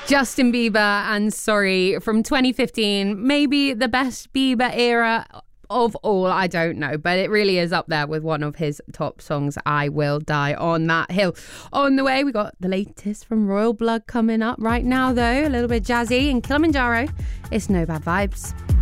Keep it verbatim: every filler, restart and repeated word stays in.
Justin Bieber and Sorry from twenty fifteen. Maybe the best Bieber era of all, I don't know, but it really is up there with one of his top songs, I Will Die on That Hill. On the way, we got the latest from Royal Blood coming up right now, though. A little bit jazzy and Kilimanjaro. It's No Bad Vibes.